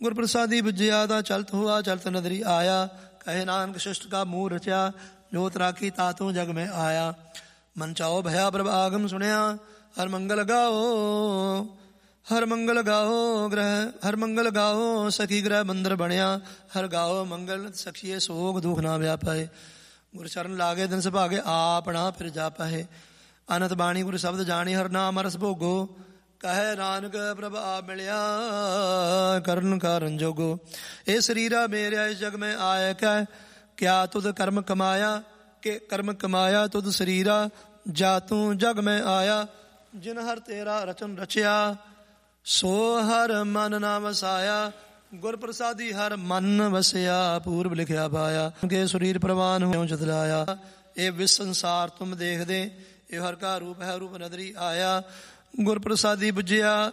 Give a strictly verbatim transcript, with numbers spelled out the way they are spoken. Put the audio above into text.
ਗੁਰ ਪ੍ਰਸਾਦੀ ਬੁਝਿਆ ਦਾ ਚਲਤ ਹੋਆ ਚਲਤ ਨਦਰੀ ਆਇਆ। ਕਹੇ ਨਾਨਕ ਸ਼ਿਸ਼ਟ ਕਾ ਮੂਹ ਰਚਿਆ ਜੋਤ ਰਾਖੀ ਤਾਤੋਂ ਜਗ ਮੈਂ ਆਇਆ। ਮਨ ਚਾਓ ਭਇਆ ਪ੍ਰਭ ਆਗਮ ਸੁਣਿਆ ਹਰ ਮੰਗਲ ਗਾਓ ਹਰ ਮੰਗਲ ਗਾਓ ਗ੍ਰਹਿ ਹਰ ਮੰਗਲ ਗਾਓ ਸਖੀ ਗ੍ਰਹਿ ਮੰਦਰ ਬਣਿਆ। ਹਰ ਗਾਓ ਮੰਗਲ ਸਖੀਏ ਸੋਗ ਦੁਖ ਨਾ ਵਿਆਪਾਏ। ਗੁਰ ਚਰਨ ਲਾਗੇ ਦਿਨ ਸੁਭਾਗੇ ਆਪਣਾ ਫਿਰ ਜਾਪਾਏ। ਅਨੰਤ ਬਾਣੀ ਗੁਰ ਸ਼ਬਦ ਜਾਣੀ ਹਰ ਨਾਮ ਰਸ ਭੋਗੋ। ਕਹੇ ਨਾਨਕ ਪ੍ਰਭ ਆ ਮਿਲਿਆ ਕਰਨ ਕਾਰਨ ਜੋਗੋ। ਇਹ ਸਰੀਰਾ ਮੇਰਿਆ ਇਸ ਜਗ ਮੈਂ ਆਇਆ ਕਹਿ ਕਿਆ ਤੁਧ ਕਰਮ ਕਮਾਇਆ ਕਿ ਕਰਮ ਕਮਾਇਆ ਤੁਧ ਸਰੀਰਾ ਜਾ ਤੂੰ ਜਗ ਮੈਂ ਆਇਆ। ਜਿਨ ਹਰ ਤੇਰਾ ਰਚਨ ਰਚਿਆ ਸੋ ਹਰ ਮਨ ਨਾ ਵਸਾਇਆ। ਗੁਰ ਪ੍ਰਸਾਦੀ ਹਰ ਮਨ ਵਸਿਆ ਪੂਰਬ ਲਿਖਿਆ ਪਾਇਆ। ਕਿ ਸਰੀਰ ਪ੍ਰਵਾਨ ਹੋਇ ਚਤਲਾਇਆ। ਇਹ ਵਿਸ ਸੰਸਾਰ ਤੁਮ ਦੇਖਦੇ ਇਹ ਹਰ ਕਾ ਰੂਪ ਹੈ ਰੂਪ ਨਦਰੀ ਆਇਆ। ਗੁਰ ਪ੍ਰਸਾਦੀ ਬੁਝਿਆ